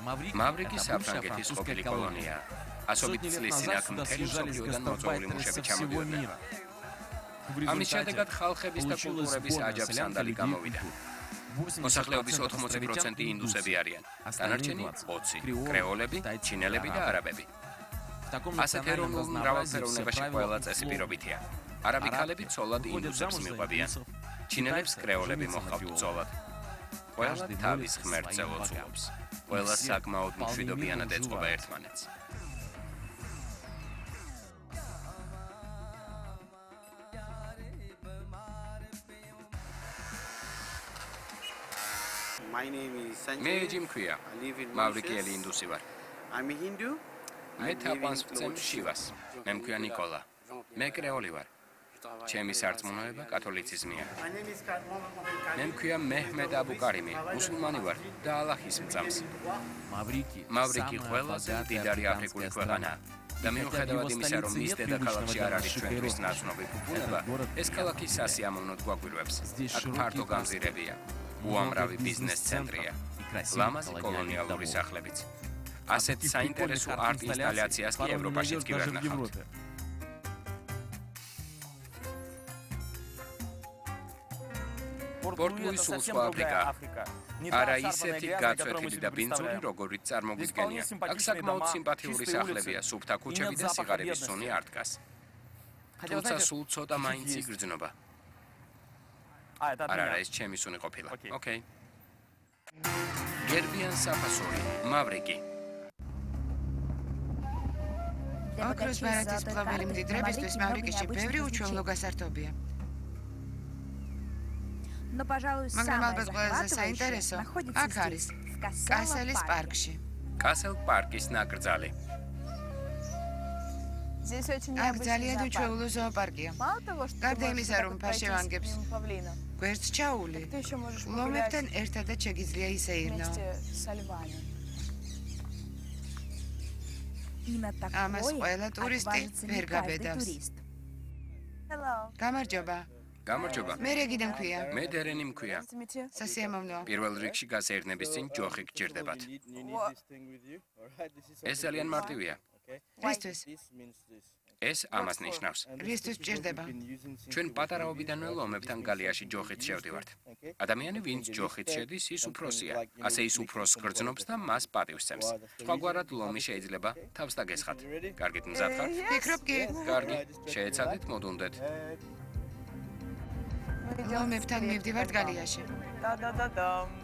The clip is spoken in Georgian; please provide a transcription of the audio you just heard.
მავრიკი საფრანგეთის ყოფილი კოლონია. ასობით წლის წინ აქ მთელი მსოფლიოდან მოწვეული მუშები ჩამოდიოდნენ. ამის შედეგად ხალხების და კულტურების აჯანყი გამოვიდა. მოსახლეობის 80% ინდუსები არიან, დანარჩენი 20, კრეოლები, ჩინელები და არაბები. ასეთ ეროვნულ მრავალფეროვნებაში ყველა წესი პირობითია. არაბი ქალები ცოლად ინდუსებს მიყვებიან, ჩინელებს კრეოლები მოჰყავთ ბრძოლად. ყველა თავის ღმერთზე ლოცულობს. ყველა საკმაოდ მშვიდობიანად ეწყობა ერთმანეთს. My name is Sanjay. მე ჯიმ ქვია. I live in მავრიკიელი ინდუსი ვარ. I'm a Hindu. მე თაყვანს ვწევ შივას. მე მქვია ნიკოლა. მე კრეოლი ვარ. ჩემი სარწმუნოება კათოლიციზმია. My name is Karmon. მე მქვია მეჰმედ აბუკარიმი. მუსულმანი ვარ და ალაჰის მწამს. მავრიკი ყველაზე მდიდარი აფრიკული ქვეყანაა. და მიუხედავად იმისა, რომ მის დედაქალაქში არ არის ჩვენთვის ნაცნობი ფუფუნება, ეს ქალაქი სასიამოვნოდ გვაგვირვებს. აქ ფართო გამზირებია. უამრავი ბიზნეს ცენტრია. ლამაზი კოლონიალური სახლებიც. ასეთ საინტერესო არტ ინსტალაციას კი ევროპაშიც კი ვერ ნახავთ. პორტუგალის სხვა აფრიკა. არა ისეთი გაწვეთილი და ბინძური, როგორიც წარმოგვიდგენია. აქ საკმაოდ სიმპათიური სახლებია, სუფთა ქუჩები და სიგარების ზონი არ დგას. თუმცა სულ ცოტა მაინც იგრძნობა. არა, ეს ჩემი სუნი ყოფილა. ოკეი. გერბიან საფასური, მავრიკი. ოქროს ბარათის მფლობელი მდიდრებისთვის მავრიკიში ბევრი უჩვეულო გასართობია. მაგრამ ალბათ ყველაზე საინტერესო აქ არის კასელის პარკში. კასელ პარკის ნაკრძალი. აქ ძალიან უჩვეულო ზოოპარკია. გარდა იმისა, რომ ფაშევანგებს გვერდს ჩაული, ლომებთან ერთადაც შეგიძლია ისეირნო. ამას ყველა ტურისტი ვერ გაბედავს. გამარჯობა. გამარჯობა. მე რეგიდან მქვია? მე დერენი მქვია. სასიამოვნოა. პირველ რიგში გასეირნების წინ ჯოხი გჭირდებათ. ეს ძალიან მარტივია. რისთვის? ეს ამას ნიშნავს. რისთვის მჭირდება? ჩვენ პატარაობიდანვე ლომებთან გალიაში ჯოხით შევდივართ. ადამიანი, ვინც ჯოხით შედის, ის უფროსია. ასე ის უფროსს გრძნობს და მას პატივს სცემს. სხვაგვარად ლომი შეიძლება თავს დაგესხათ. კარგით, მზად ხართ? ფიქრობ კი. კარგი, შეეცადეთ, მოდუნდეთ. ლომებთან მივდივართ გალიაში. და